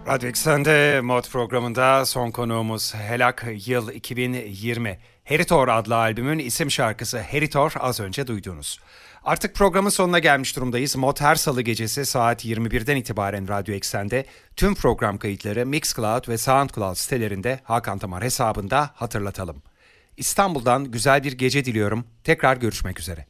Radyo Eksen'de Mod programında son konuğumuz Helak, yıl 2020. Heritor adlı albümün isim şarkısı Heritor az önce duydunuz. Artık programın sonuna gelmiş durumdayız. Mod her salı gecesi saat 21'den itibaren Radyo Eksen'de, tüm program kayıtları Mixcloud ve Soundcloud sitelerinde Hakan Tamar hesabında hatırlatalım. İstanbul'dan güzel bir gece diliyorum. Tekrar görüşmek üzere.